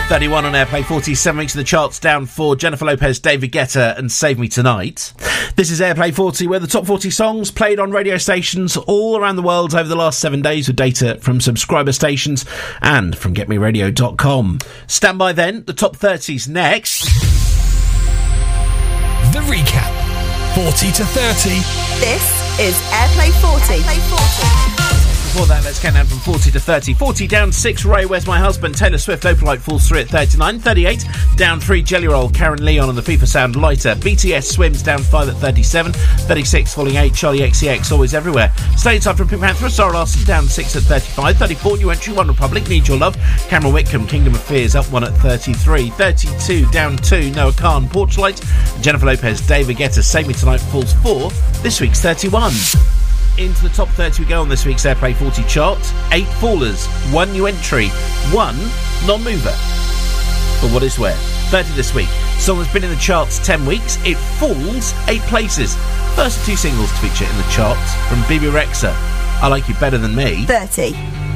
31 on Airplay 40, 7 weeks in the charts, down for Jennifer Lopez, David Guetta and Save Me Tonight. This is Airplay 40, where the top 40 songs played on radio stations all around the world over the last 7 days with data from subscriber stations and from GetMeRadio.com. Stand by then, the top 30's next. The recap, 40 to 30. This is Airplay 40. Airplay 40. Before that, let's count down from 40 to 30. 40 down 6, Ray, Where's My Husband? Taylor Swift, Opalite falls through at 39. 38, down 3, Jelly Roll, Karen Leon and the FIFA Sound Lighter. BTS Swims, down 5 at 37. 36, falling 8, Charlie XCX, Always Everywhere. Staying time from Pink Panther, Sarah Larson, down 6 at 35. 34, new entry, One Republic, Need Your Love. Cameron Whitcomb, Kingdom of Fears, up 1 at 33. 32, down 2, Noah Khan, Porchlight. Jennifer Lopez, David Guetta, Save Me Tonight, falls 4. This week's 31. Into the top 30 we go on this week's Airplay 40 chart. 8 fallers, 1 new entry, 1 non-mover. For what is where. 30 this week. Song has been in the charts 10 weeks. It falls 8 places. First of 2 singles to feature in the charts from Bebe Rexha. I Like You Better Than Me. 30.